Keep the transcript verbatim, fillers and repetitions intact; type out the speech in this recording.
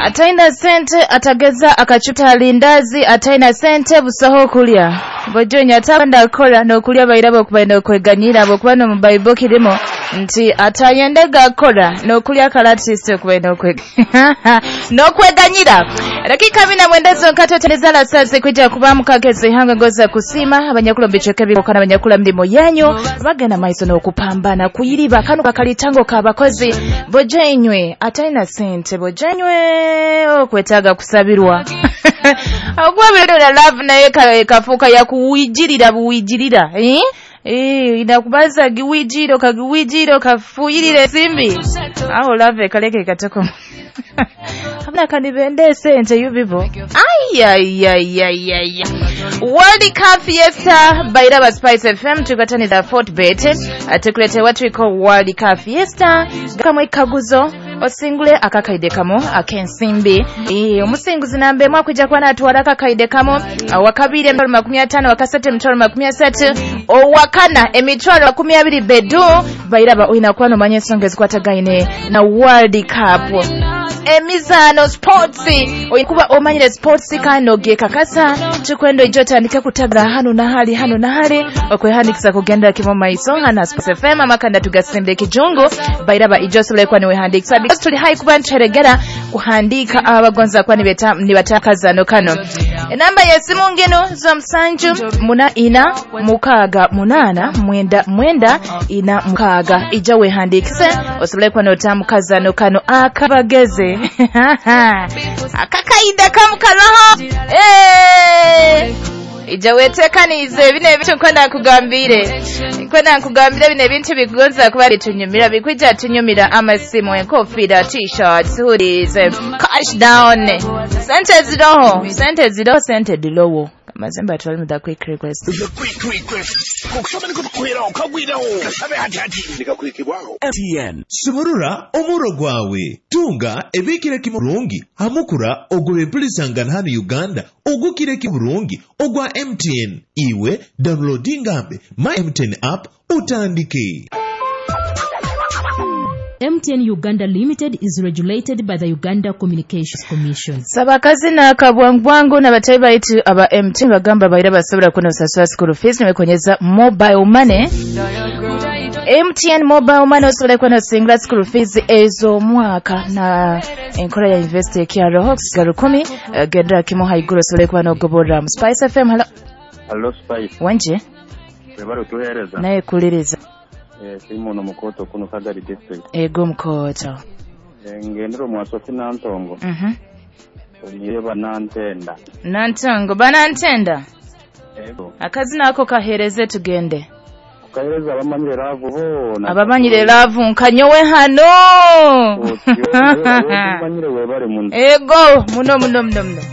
Ataina sente atageza akachuta lindazi ataina sente busoho kulya bojonya atanda kola no kulya bayirabo kubenda kweganyira abo kubano mu Bible kirimo nti atayendega kola no kulya kalatisi kubenda kweg no kweganyira dakika bina mwendezo nkatoteleza la sase kujja kuba mukageze hanga ngoza kusima abanyakula bicheke bikokana abanyakula mlimo yanyo bagenda maiso no kupambana kuyiriba kanu kakalitango kabakozi bojenywe ataina sente bojenywe okwetaga kusabirwa agwa bero na love naye kafuka ya kuwijirira buwijirira eh eh inakubaza giwijiro kagiwijiro kafuyirire simbi aho love kaleke katako hamna kanibende sente yubivo ay ay ay ay ay World Cup Fiesta by Raba Spice F M tukatani da Fort Bet atukulete watu iko World Cup Fiesta kama ikaguzo osingule akakaide kamo akensimbi eh umusinguzi nambe mwakujja kwana atwalaka kaide kamo wakabire mtolo makumi atano wakasate mtolo makumi asatu owakana emitwalo makumi abiri bedu bayiraba oina kwano manye songezi kwatagaine na World Cup emizano sports oyikuba omanyire sports kano ge kakasa tukwendo ijota ndika kutagra hano na hali hano na hali okwehandikisa kugenda kimo maiso hana Sports F M amakanda tugasembe kijungu bayiraba ijosole kwani wehandikisa because tuli hai kuba ncheregera kuhandika abagonza kwani beta ni batakaza no kano enamba ya simu ngeno zo msanju muna ina mukaga munana mwenda mwenda ina mukaga ija wehandikise osole kwani otamukaza no kano akabageze akakaida kamukalaho eh ijaweteka-nize bine bintu kwenda kugambire kwenda kugambire bine bintu bikugonza kuba bitunyumira bikwija tunyumira amasimu enkofira t-shirts hoodies cash down sente ziroho sente ziroho sente dilowo mazemba twali mu da quick request quick request kukusaba niko kukwera okagwiraho kasabe hati hati nikakwikibwaho M T N Simurura omuro gwawe tunga ebikire kimurungi amukura ogobe pulisangana hano Uganda ogukire kimurungi ogwa M T N iwe downloading app my M T N app utandike. M T N Uganda Limited is regulated by the Uganda Communications Commission. Sabakazi na kabwangwangu na bataiba itu aba M T N bagamba bayira basabira kuna usaswa school fees nimekonyeza mobile money. M T N mobile money osole kuna single school fees ezo mwaka na enkora ya investe kia rohox garukumi uh, gendra kimo haiguro osole kuna ogobora Spice F M. Hello. Hello Spice. Wanje. Webaro tuhereza. Nae kuliriza. Eh simo no mukoto kuno Kagari district. Ego mkoto. Ngendero mwasofi nantongo. Mhm. Oniye banantenda. Nantongo banantenda. Ego. Akazi nako kahereze tugende. Kahereza abamanyire ravu ho. Abamanyire ravu nkanyowe hano. Abamanyire webare muno. Ego muno muno muno.